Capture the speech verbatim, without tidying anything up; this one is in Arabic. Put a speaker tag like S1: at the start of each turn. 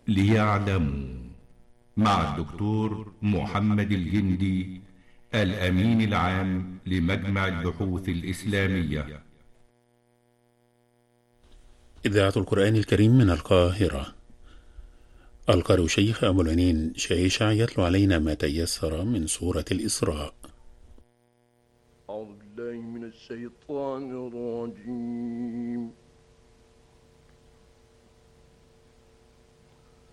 S1: ليعلموا، مع الدكتور محمد الجندي، الأمين العام لمجمع البحوث الإسلامية.
S2: إذاعة القرآن الكريم من القاهرة. القارئ الشيخ أبو العنين شيشع يتلو علينا ما تيسر من سورة الإسراء.
S3: أعوذ بالله من الشيطان الرجيم.